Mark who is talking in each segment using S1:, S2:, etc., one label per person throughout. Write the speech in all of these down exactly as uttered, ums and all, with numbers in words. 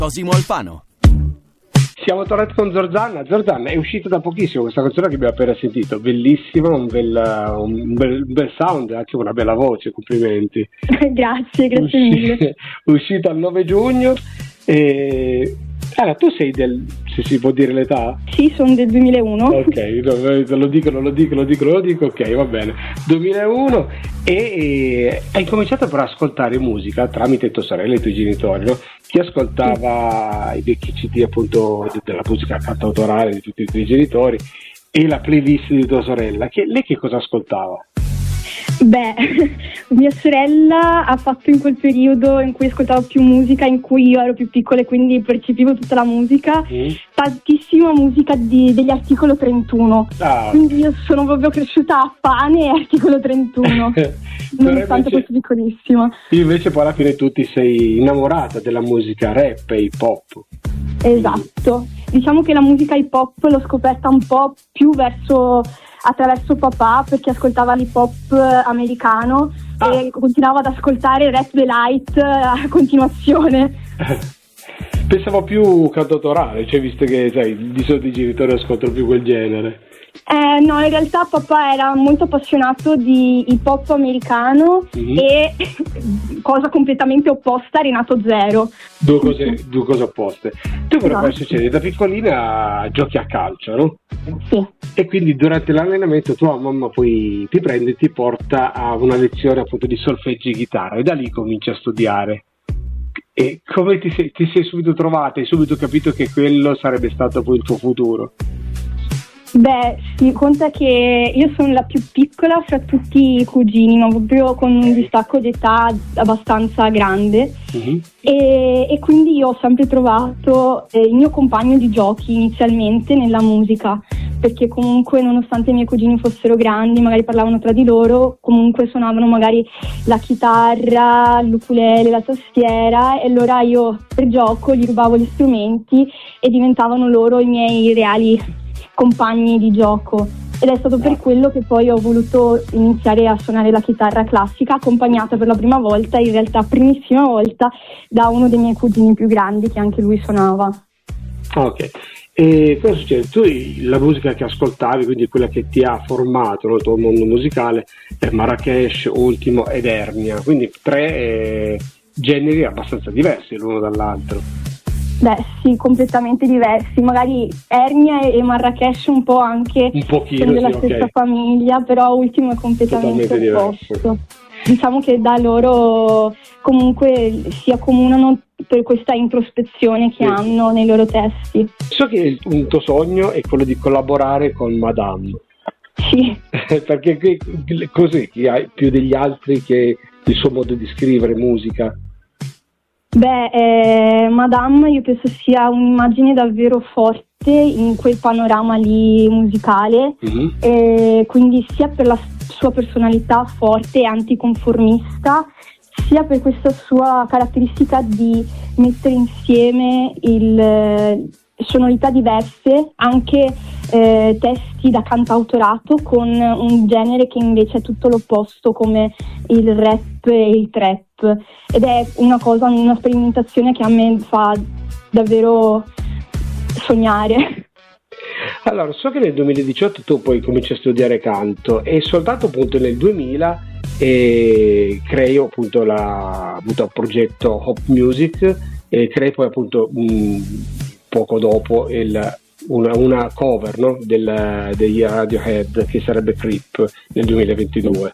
S1: Cosimo Alfano.
S2: Siamo tornati con Zorzanna. Zorzanna, è uscita da pochissimo questa canzone che abbiamo appena sentito, bellissima, un bel, un bel, un bel sound e anche una bella voce, complimenti.
S3: Grazie, grazie
S2: Usci-
S3: mille.
S2: Uscita il nove giugno e... Allora, tu sei del... se si può dire l'età?
S3: Sì, sono del duemilauno.
S2: Ok, no, lo dico, non lo dico, lo dico, lo dico, ok, va bene. duemilauno e, e hai cominciato però ad ascoltare musica tramite tua sorella e i tuoi genitori, no? Chi ascoltava i vecchi C D appunto de- della musica cantautorale di tutti i tuoi genitori e la playlist di tua sorella, che, lei che cosa ascoltava?
S3: Beh, mia sorella ha fatto in quel periodo in cui ascoltavo più musica, in cui io ero più piccola e quindi percepivo tutta la musica, mm. tantissima musica di, degli Articolo trentuno, ah. Quindi io sono proprio cresciuta a pane e Articolo trentuno, nonostante
S2: invece,
S3: fossi piccolissima.
S2: Invece poi alla fine tu ti sei innamorata della musica rap e hip hop.
S3: Esatto, diciamo che la musica hip hop l'ho scoperta un po' più verso... attraverso papà, perché ascoltava l'hip hop americano ah. e continuavo ad ascoltare Rap Delight a continuazione.
S2: Pensavo più cantautorale, cioè visto che sai, di solito i genitori ascoltano più quel genere.
S3: Eh, no, in realtà papà era molto appassionato di hip hop americano mm-hmm. e cosa completamente opposta a Renato Zero.
S2: Due cose, due cose opposte. Tu però no. Poi succede, da piccolina giochi a calcio, no?
S3: Sì.
S2: E quindi durante l'allenamento tua mamma poi ti prende e ti porta a una lezione appunto di solfeggio e chitarra e da lì cominci a studiare. E come ti sei, ti sei subito trovata? Hai subito capito che quello sarebbe stato poi il tuo futuro?
S3: Beh, sì, conta che io sono la più piccola fra tutti i cugini, ma proprio con un distacco d'età abbastanza grande uh-huh. e, e quindi io ho sempre trovato eh, il mio compagno di giochi inizialmente nella musica, perché comunque nonostante i miei cugini fossero grandi, magari parlavano tra di loro, comunque suonavano magari la chitarra, l'ukulele, la tastiera e allora io per gioco gli rubavo gli strumenti e diventavano loro i miei reali compagni di gioco ed è stato per quello che poi ho voluto iniziare a suonare la chitarra classica, accompagnata per la prima volta, in realtà primissima volta, da uno dei miei cugini più grandi che anche lui suonava.
S2: Ok, e cosa succede? Tu la musica che ascoltavi, quindi quella che ti ha formato nel tuo mondo musicale, è Marrakesh, Ultimo ed Ernia, quindi tre eh, generi abbastanza diversi l'uno dall'altro.
S3: Beh sì, completamente diversi, magari Ernia e Marrakesh un po' anche
S2: un pochino,
S3: sono della
S2: sì,
S3: stessa
S2: okay.
S3: famiglia, però Ultimo è completamente opposto. Diciamo che da loro comunque si accomunano per questa introspezione che sì. hanno nei loro testi.
S2: So che il, un tuo sogno è quello di collaborare con Madame.
S3: Sì.
S2: Perché così chi ha più degli altri che il suo modo di scrivere musica?
S3: Beh, eh, Madame io penso sia un'immagine davvero forte in quel panorama lì musicale, mm-hmm. e quindi sia per la sua personalità forte e anticonformista, sia per questa sua caratteristica di mettere insieme il, sonorità diverse, anche eh, testi da cantautorato con un genere che invece è tutto l'opposto come il rap e il trap, ed è una cosa, una sperimentazione che a me fa davvero sognare.
S2: Allora, so che nel duemiladiciotto tu poi cominci a studiare canto e soltanto appunto nel duemila eh, crei appunto la, appunto, il progetto Hop Music e crei poi appunto mh, poco dopo il, una, una cover, no? Del, degli Radiohead che sarebbe Creep nel duemilaventidue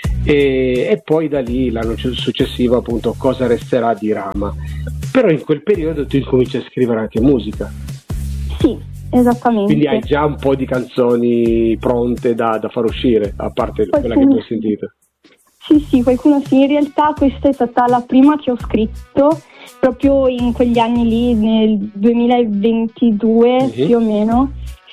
S2: e, e poi da lì l'anno successivo appunto Cosa resterà di Rama, però in quel periodo tu incominci a scrivere anche musica.
S3: Sì, esattamente.
S2: Quindi hai già un po' di canzoni pronte da, da far uscire, a parte quella che tu hai sentito.
S3: Sì, sì, qualcuno sì. In realtà questa è stata la prima che ho scritto proprio in quegli anni lì, nel duemilaventidue uh-huh. più o meno,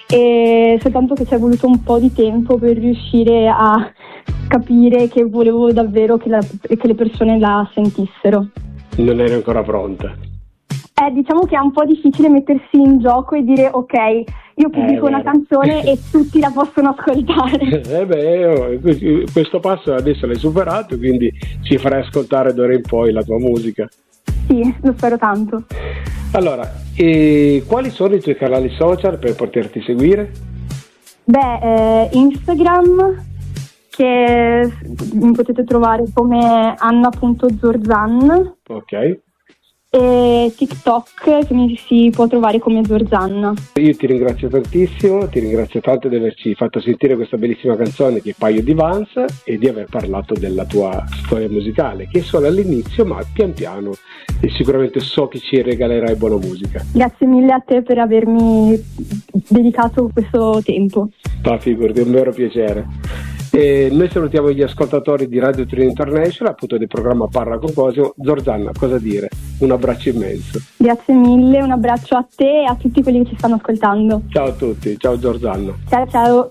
S3: e soltanto che ci è voluto un po' di tempo per riuscire a capire che volevo davvero che, la, che le persone la sentissero.
S2: Non eri ancora pronta?
S3: Eh, diciamo che è un po' difficile mettersi in gioco e dire ok, io pubblico eh, una canzone e tutti la possono ascoltare.
S2: Eh beh, questo passo adesso l'hai superato, quindi ci farai ascoltare d'ora in poi la tua musica.
S3: Sì, lo spero tanto.
S2: Allora, e quali sono i tuoi canali social per poterti seguire?
S3: Beh, eh, Instagram, che mi potete trovare come anna punto zorzan.
S2: Ok.
S3: E TikTok, che mi si può trovare come Zorzanna.
S2: Io ti ringrazio tantissimo, ti ringrazio tanto di averci fatto sentire questa bellissima canzone che è Paio di Vans e di aver parlato della tua storia musicale, che è solo all'inizio, ma pian piano e sicuramente so che ci regalerai buona musica.
S3: Grazie mille a te per avermi dedicato questo tempo.
S2: Ah, figurati, è un vero piacere. E noi salutiamo gli ascoltatori di Radio Torino International, appunto del programma Parla con Cosimo. Zorzanna, cosa dire? Un abbraccio immenso.
S3: Grazie mille, un abbraccio a te e a tutti quelli che ci stanno ascoltando.
S2: Ciao a tutti, ciao Zorzanna.
S3: Ciao ciao.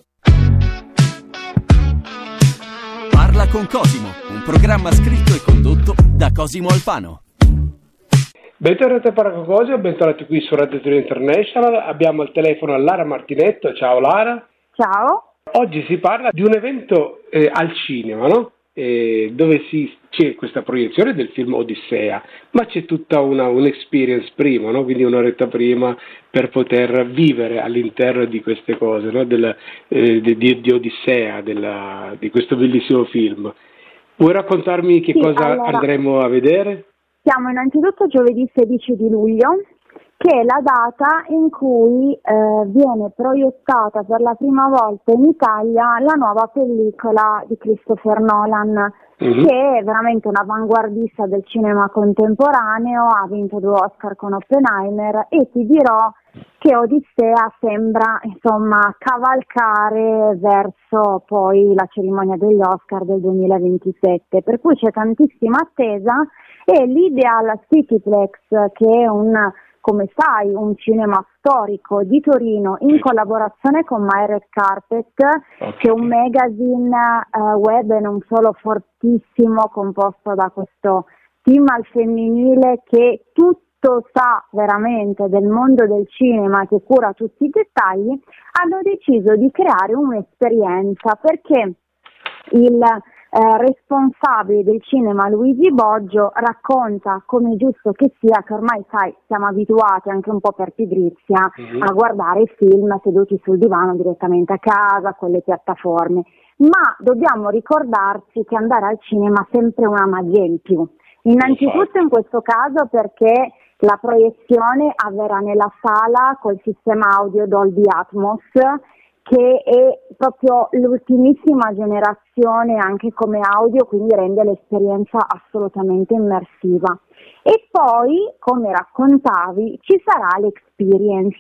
S1: Parla con Cosimo, un programma scritto e condotto da Cosimo Alfano.
S2: Bentornati a Parla con Cosimo, bentornati qui su Radio Torino International. Abbiamo al telefono Lara Martinetto. Ciao Lara.
S3: Ciao.
S2: Oggi si parla di un evento eh, al cinema, no? Eh, dove si, c'è questa proiezione del film Odissea, ma c'è tutta una un'experience prima, no? Quindi un'oretta prima per poter vivere all'interno di queste cose, no? Del, eh, di, di Odissea, della, di questo bellissimo film. Vuoi raccontarmi che
S4: sì,
S2: cosa
S4: allora,
S2: andremo a vedere?
S4: Siamo innanzitutto giovedì sedici di luglio, che è la data in cui eh, viene proiettata per la prima volta in Italia la nuova pellicola di Christopher Nolan, mm-hmm. che è veramente un avanguardista del cinema contemporaneo, ha vinto due Oscar con Oppenheimer, e ti dirò che Odissea sembra insomma cavalcare verso poi la cerimonia degli Oscar del duemilaventisette, per cui c'è tantissima attesa, e l'Ideal Cityplex, che è un, come sai, un cinema storico di Torino in collaborazione con My Red Carpet, okay. che è un magazine uh, web e non solo fortissimo, composto da questo team al femminile che tutto sa veramente del mondo del cinema, che cura tutti i dettagli. Hanno deciso di creare un'esperienza, perché il Eh, responsabile del cinema Luigi Boggio racconta, come è giusto che sia, che ormai sai siamo abituati anche un po' per pigrizia mm-hmm. a guardare i film seduti sul divano direttamente a casa con le piattaforme, ma dobbiamo ricordarci che andare al cinema ha sempre una magia in più, innanzitutto in questo caso perché la proiezione avverrà nella sala col sistema audio Dolby Atmos, che è proprio l'ultimissima generazione anche come audio, quindi rende l'esperienza assolutamente immersiva. E poi, come raccontavi, ci sarà l'experience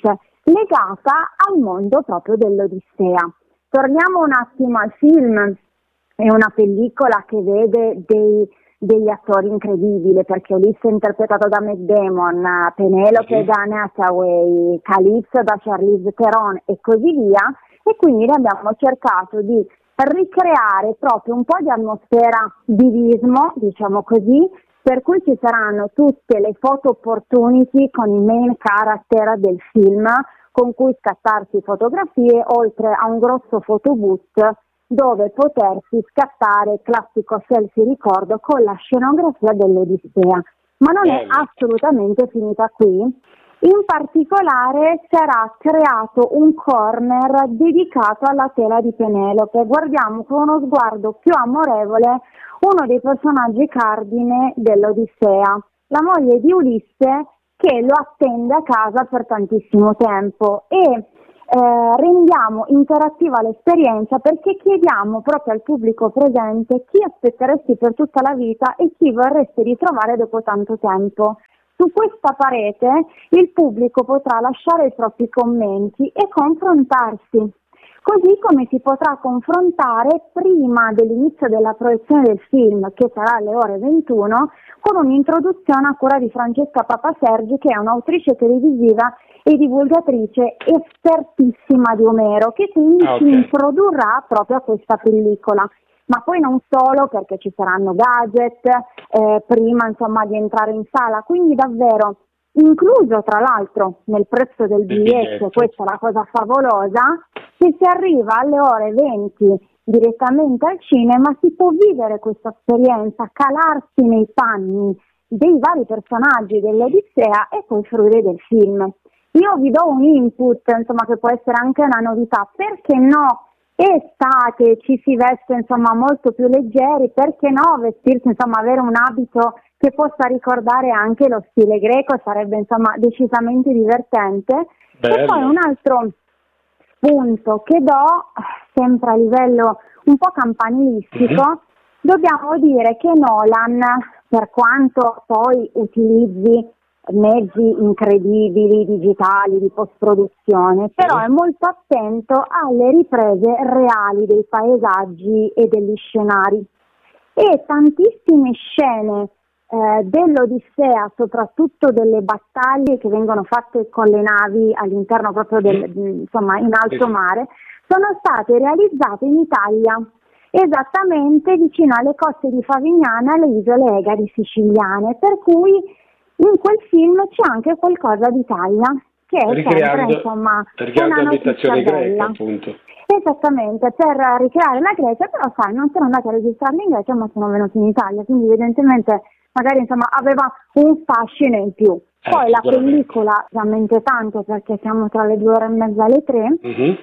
S4: legata al mondo proprio dell'Odissea. Torniamo un attimo al film, è una pellicola che vede dei degli attori incredibili, perché Ulisse è interpretato da Matt Damon, Penelope sì. da Anne Hathaway, Calypso da Charlize Theron e così via, e quindi abbiamo cercato di ricreare proprio un po' di atmosfera divismo, diciamo così, per cui ci saranno tutte le photo opportunity con i main character del film, con cui scattarsi fotografie, oltre a un grosso photobooth dove potersi scattare classico selfie ricordo con la scenografia dell'Odissea. Ma non è assolutamente finita qui. In particolare sarà creato un corner dedicato alla tela di Penelope. Guardiamo con uno sguardo più amorevole uno dei personaggi cardine dell'Odissea, la moglie di Ulisse, che lo attende a casa per tantissimo tempo, e Eh, rendiamo interattiva l'esperienza, perché chiediamo proprio al pubblico presente chi aspetteresti per tutta la vita e chi vorresti ritrovare dopo tanto tempo. Su questa parete il pubblico potrà lasciare i propri commenti e confrontarsi, così come si potrà confrontare prima dell'inizio della proiezione del film, che sarà alle ore ventuno, con un'introduzione a cura di Francesca Papasergi, che è un'autrice televisiva e divulgatrice espertissima di Omero, che quindi okay. si introdurrà proprio a questa pellicola. Ma poi non solo, perché ci saranno gadget eh, prima insomma di entrare in sala, quindi davvero incluso tra l'altro nel prezzo del biglietto, questa è la cosa favolosa, se si arriva alle ore venti direttamente al cinema si può vivere questa esperienza, calarsi nei panni dei vari personaggi dell'Odissea e poi fruire del film. Io vi do un input, insomma, che può essere anche una novità, perché no? Estate, ci si veste insomma molto più leggeri, perché no vestirsi, insomma, avere un abito che possa ricordare anche lo stile greco, sarebbe insomma decisamente divertente. Bello. E poi un altro punto che do, sempre a livello un po' campanilistico, mm-hmm. dobbiamo dire che Nolan, per quanto poi utilizzi mezzi incredibili, digitali, di post-produzione, però è molto attento alle riprese reali dei paesaggi e degli scenari. E tantissime scene eh, dell'Odissea, soprattutto delle battaglie che vengono fatte con le navi all'interno proprio del, insomma, in alto mare, sono state realizzate in Italia, esattamente vicino alle coste di Favignana, alle isole Egadi siciliane, per cui in quel film c'è anche qualcosa d'Italia, che è sempre, insomma, una
S2: l'abitazione greca, appunto.
S4: Esattamente, per ricreare la Grecia, però sai, non sono andati a registrarli in Grecia, ma sono venuti in Italia, quindi evidentemente magari insomma aveva un fascino in più. Eh, Poi la pellicola veramente tanto, perché siamo tra le due ore e mezza e le tre, uh-huh.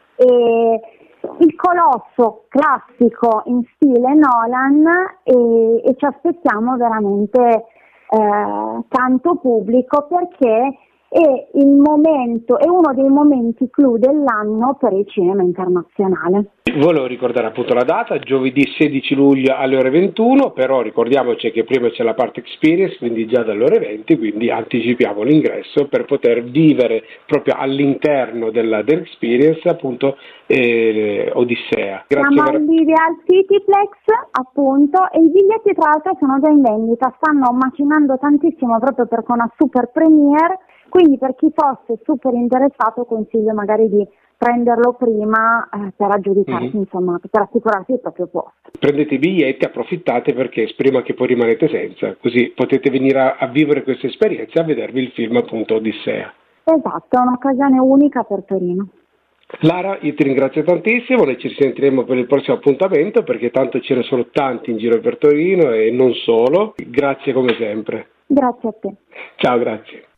S4: e il colosso classico in stile Nolan, e, e ci aspettiamo veramente Eh, tanto pubblico, perché è il momento, è uno dei momenti clou dell'anno per il cinema internazionale.
S2: Volevo ricordare appunto la data, giovedì sedici luglio alle ore ventuno, però ricordiamoci che prima c'è la part experience, quindi già dalle ore venti, quindi anticipiamo l'ingresso per poter vivere proprio all'interno della, dell'experience appunto eh, Odissea. Grazie.
S4: Siamo al Ideal Cityplex appunto, e i biglietti tra l'altro sono già in vendita, stanno macinando tantissimo proprio perché è una super premiere, quindi per chi fosse super interessato consiglio magari di prenderlo prima eh, per aggiudicarsi, mm-hmm. insomma, per assicurarsi il proprio posto.
S2: Prendete i biglietti, approfittate, perché prima che poi rimanete senza, così potete venire a, a vivere questa esperienza, a vedervi il film appunto Odissea.
S4: Esatto, è un'occasione unica per Torino.
S2: Lara, io ti ringrazio tantissimo, noi ci risentiremo per il prossimo appuntamento, perché tanto ce ne sono tanti in giro per Torino e non solo. Grazie come sempre.
S4: Grazie a te.
S2: Ciao, grazie.